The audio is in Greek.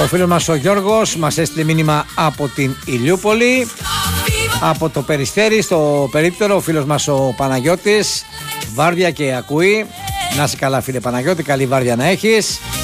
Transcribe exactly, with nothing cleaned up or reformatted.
Ο φίλος μας ο Γιώργος μας έστειλε μήνυμα από την Ηλιούπολη. Από το Περιστέρι στο περίπτερο ο φίλος μας ο Παναγιώτης. Βάρδια και ακούει. Να είσαι καλά φίλε Παναγιώτη, καλή βάρδια να έχεις.